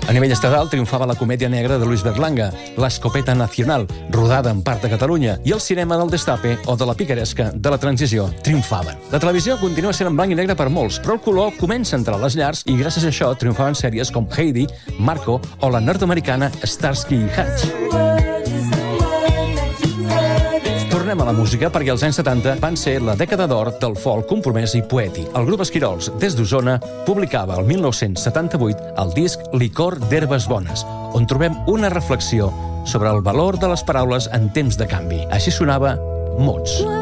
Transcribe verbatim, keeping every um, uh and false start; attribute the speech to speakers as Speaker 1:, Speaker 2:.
Speaker 1: A nivell estatal triomfava la comèdia negra de Luis Berlanga, L'Escopeta Nacional, rodada en part a Catalunya, i el cinema del destape o de la picaresca de la transició triomfaven. La televisió continua sent en blanc i negre per molts, però el color comença a entrar a les llars i gràcies a això triomfaven sèries com Heidi, Marco o la nord-americana Starsky i Hutch. Tornem a la música perquè els anys setanta van ser la dècada d'or del folk compromès i poètic. El grup Esquirols, des d'Osona, publicava el mil nou-cents setanta-vuit el disc Licor d'herbes bones, on trobem una reflexió sobre el valor de les paraules en temps de canvi. Així sonava Mots.